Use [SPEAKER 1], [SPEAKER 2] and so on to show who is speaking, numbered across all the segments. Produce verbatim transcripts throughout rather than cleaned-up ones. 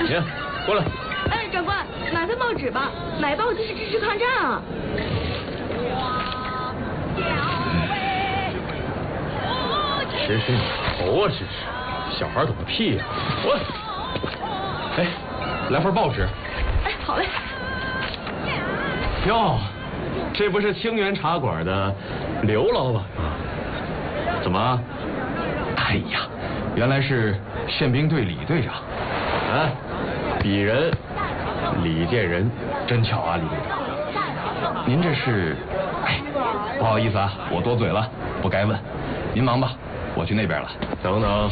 [SPEAKER 1] 行，过来。
[SPEAKER 2] 哎，长官，买份报纸吧，买报就是支持抗战啊。
[SPEAKER 1] 吃吃你头啊，吃吃，小孩懂个屁呀！我，哎，来份报纸。
[SPEAKER 2] 哎，好嘞。
[SPEAKER 1] 哟，这不是清源茶馆的刘老板吗？怎么？哎呀，原来是宪兵队李队长。啊，鄙人李建仁，真巧啊，李队长。您这是？哎，不好意思啊，我多嘴了，不该问。您忙吧，我去那边了。等等，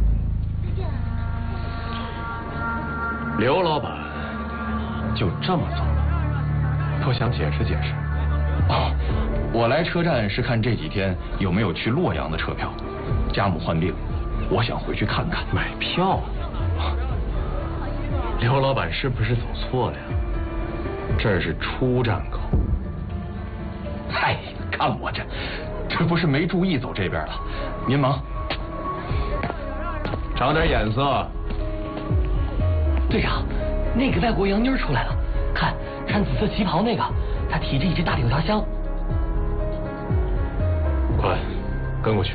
[SPEAKER 1] 刘老板就这么走了？不想解释解释？哦，我来车站是看这几天有没有去洛阳的车票。家母患病，我想回去看看。买票啊？刘老板是不是走错了呀？这儿是出站口。哎，看我这，这不是没注意走这边了。您忙，长点眼色。
[SPEAKER 3] 队长，那个外国洋妞出来了，看，穿紫色旗袍那个，她提着一只大顶条箱。
[SPEAKER 1] 快，跟过去。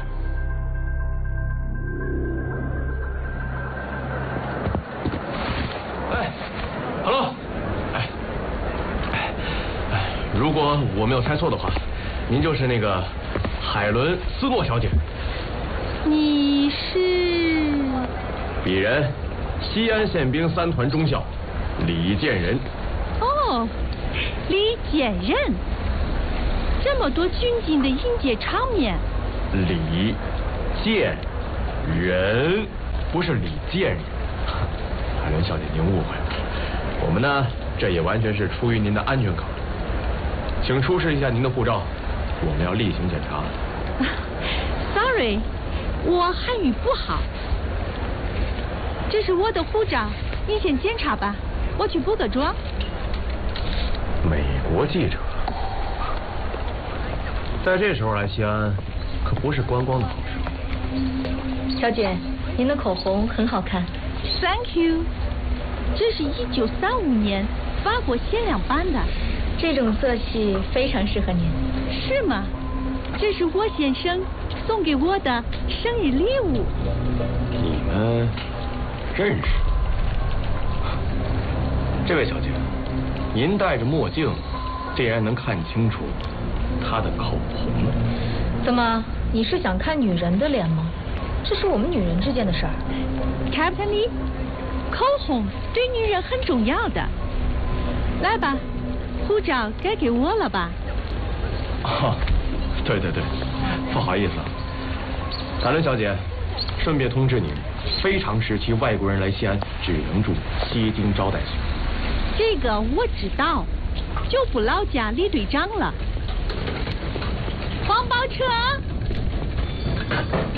[SPEAKER 1] 哎 ，Hello， 哎，哎，哎，如果我没有猜错的话，您就是那个海伦斯诺小姐。
[SPEAKER 2] 你是？
[SPEAKER 1] 鄙人西安宪兵三团中校李建仁。
[SPEAKER 2] 哦，李建仁，这么多军警的应届场面。
[SPEAKER 1] 李建仁，不是李建仁。海伦小姐，您误会了。我们呢，这也完全是出于您的安全考虑，请出示一下您的护照，我们要例行检查。
[SPEAKER 2] Sorry， 我汉语不好。这是我的护照，你先检查吧，我去补个妆。
[SPEAKER 1] 美国记者，在这时候来西安，可不是观光的好时候。
[SPEAKER 4] 小姐，您的口红很好看。
[SPEAKER 2] Thank you。这是一九三五年法国限量版的，
[SPEAKER 4] 这种色系非常适合您。
[SPEAKER 2] 是吗？这是我先生送给我的生日礼物。
[SPEAKER 1] 你们认识？这位小姐，您戴着墨镜，竟然能看清楚她的口红。
[SPEAKER 4] 怎么，你是想看女人的脸吗？这是我们女人之间的事儿。
[SPEAKER 2] Captain Lee， 口红对女人很重要的。来吧，护照该给我了吧？
[SPEAKER 1] 哦，对对对，不好意思啊，海伦小姐，顺便通知您，非常时期外国人来西安只能住西京招待所。
[SPEAKER 2] 这个我知道，就不劳驾李队长了。黄包车。